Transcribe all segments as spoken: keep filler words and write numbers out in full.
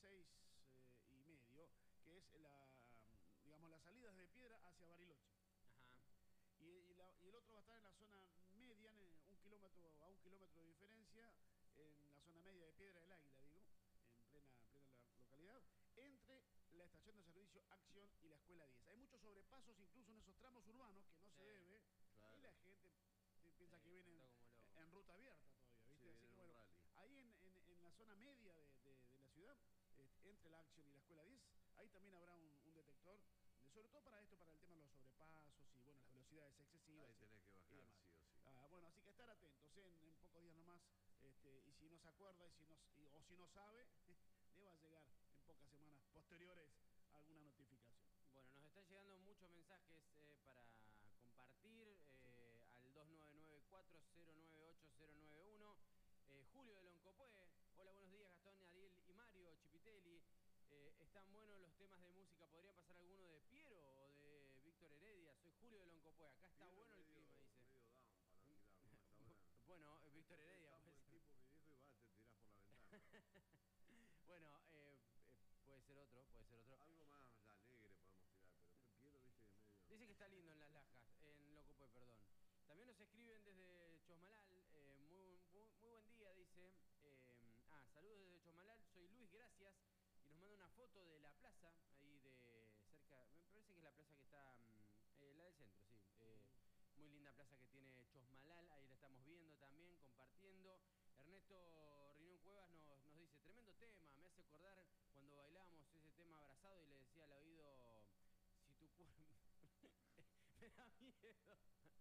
seis eh, y medio, que es la, digamos, las salidas de Piedra hacia Bariloche. Ajá. Y, y, la, y el otro va a estar en la zona media, en un kilómetro, a un kilómetro de diferencia, en la zona media de Piedra del Águila, digo, en plena, plena localidad, entre la estación de servicio Acción y la Escuela diez. Hay muchos sobrepasos incluso en esos tramos urbanos que no Sí, se debe, claro. y la gente piensa Sí, que vienen en, en ruta abierta todavía, ¿viste? Sí, Así que bueno, rally. ahí en, en, en la zona media de, de, de la ciudad, eh, entre la Acción y la Escuela diez, ahí también habrá un, un detector, de, sobre todo para esto, para el tema de los sobrepasos y bueno, las velocidades excesivas. Ahí tenés que bajar, sí o sí. Ah, bueno, así que estar atentos, ¿eh? en, en pocos días nomás, este, y si no se acuerda y si no, y, o si no sabe, le va a llegar en pocas semanas posteriores alguna notificación. Bueno, nos están llegando muchos mensajes eh, para compartir eh, sí. al dos nueve nueve, cuatro cero nueve, ocho cero nueve uno. Eh, Julio de Loncopué, hola, buenos días, Gastón, Ariel y Mario Chipitelli. Eh, están buenos los temas de música, ¿podría pasar alguno de Piero o de Víctor Heredia? Soy Julio de Loncopué, acá está Piero bueno medio, el clima, dice. Medio down para alquilar, ¿no? Está buena. Bueno, Víctor Heredia. Está un buen tipo, mi viejo, y va, te tirás por la ventana. Bueno, eh, eh, puede ser otro, puede ser otro. Algo más alegre podemos tirar, pero Piero, viste, que es medio... Dice que está lindo en Las Lajas, en Loncopué, perdón. También nos escriben desde Chosmalal, eh, muy, muy, muy buen día, dice. Eh, ah, saludos desde Chosmalal, soy Luis, gracias. Y nos manda una foto de la plaza, ahí de cerca, me parece que es la plaza que está, eh, la del centro, sí. Eh, muy linda plaza que tiene Chosmalal, ahí la estamos viendo también, compartiendo. Ernesto Riñón Cuevas nos, nos dice, tremendo tema, me hace acordar cuando bailábamos ese tema abrazado y le decía al oído, si tu cuerpo... me da miedo.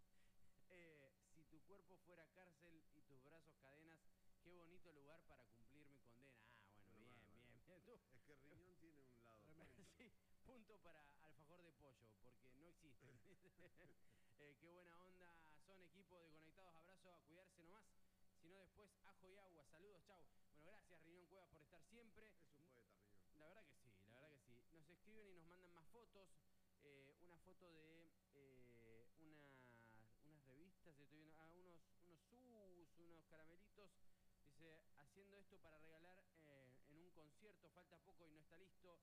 Eh, si tu cuerpo fuera cárcel y tus brazos cadenas, qué bonito lugar para cumplir mi condena. Ah, bueno, bueno bien, bueno, bien, bien. Tú... Es que Riñón tiene un lado. Sí, punto para alfajor de pollo, porque no existe. eh, qué buena onda son, equipo de Conectados, abrazo, a cuidarse nomás. Si no, después ajo y agua. Saludos, chau. Bueno, gracias, Riñón Cuevas, por estar siempre. Es un poeta, Riñón. La verdad que sí, la verdad que sí. Nos escriben y nos mandan más fotos. Eh, una foto de eh, una, unas revistas, estoy viendo, ah, unos, unos sus, unos caramelitos. Dice, haciendo esto para regalar eh, en un concierto, falta poco y no está listo.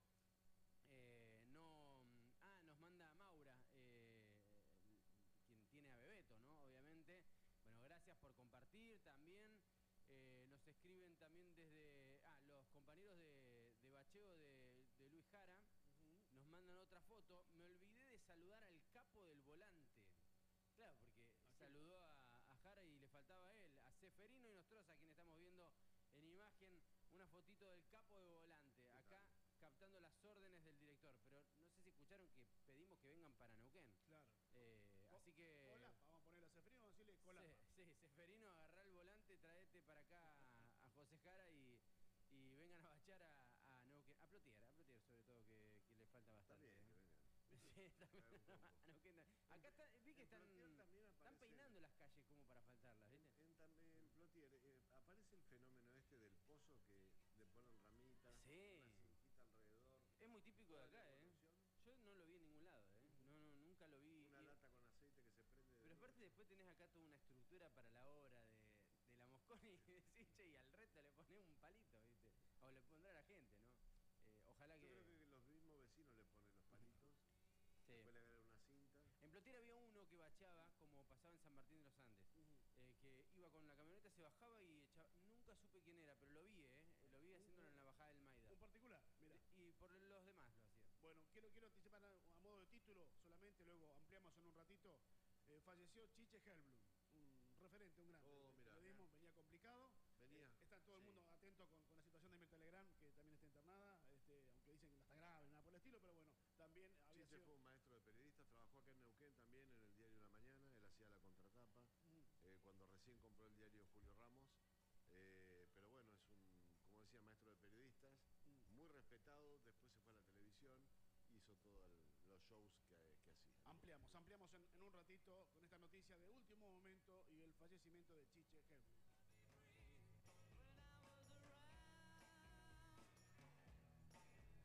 Eh, no, ah, nos manda Maura, eh, quien tiene a Bebeto, ¿no? Obviamente. Bueno, gracias por compartir también. Eh, nos escriben también desde, ah, los compañeros de, de bacheo de, de Luis Jara. Uh-huh. Nos mandan otra foto. Me olvidé de saludar al capo del volante. Claro, porque saludó a, a Jara y le faltaba a él, a Seferino y Nostroza, a quien estamos viendo en imagen, una fotito del capo de volante. Acá captando las órdenes del director, pero no sé si escucharon que pedimos que vengan para Neuquén. Claro. Eh, así que... Colapa, vamos a ponerle a Seferino, vamos a decirle colapa. Sí, sí, Seferino, agarrá el volante, traete para acá a, a José Jara y, y vengan a bachar a, a Neuquén, a Plotier, a Plotier sobre todo, que, que le falta bastante. Está bien, que vengan. Sí, también, a Neuquén. Acá está, vi que están, están peinando las calles como para faltarlas, ¿viste? En, también en Plotier eh, aparece el fenómeno este del pozo que le ponen ramitas, sí. una cinquita alrededor. Es muy típico de acá, ¿eh? Yo no lo vi en ningún lado, ¿eh? No, no, nunca lo vi. Una y... lata con aceite que se prende. De Pero aparte después tenés acá toda una estructura para la obra de, de la Mosconi y decís, che, y al reto le ponés un palito, ¿viste? O le pondrá a la gente, ¿no? Eh, ojalá Yo que... Yo creo que los mismos vecinos le ponen los palitos. Sí. Después le agregan una cinta. En Plotier había uno que bacheaba, como pasaba en San Martín de los Andes, uh-huh. eh, que iba con la camioneta, se bajaba y echaba... Nunca supe quién era, pero lo vi, ¿eh? Lo vi haciéndolo uh-huh. en la bajada del Maida. Un particular, mira. Y por los demás lo hacía. Bueno, quiero, quiero anticipar a, a modo de título, solamente luego ampliamos en un ratito. Eh, falleció Chiche Helblum, un referente, un grande. Oh, mira. Periodismo, venía complicado. Venía. Eh, está todo sí. el mundo atento con, con la situación de Mirta Legrand, que también está internada, este, aunque dicen que no está grave, nada por el estilo, pero bueno, también había Chiche sido... fue un maestro de periodistas, trabajó acá en Neuquén también, en el diario La Mañana, él hacía la contratapa, uh-huh. eh, cuando recién compró el diario Julio Ramos. Eh, pero bueno, es un, como decía, maestro de periodistas, uh-huh. muy respetado, después se fue a la televisión, hizo todos los shows que, que hacía. Ampliamos, ampliamos en, en un ratito con esta noticia de último momento y el fallecimiento de Chiche Helblum.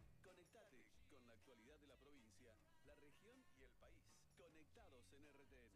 Conectate con la actualidad de la provincia, la región y el país. Conectados en R T N.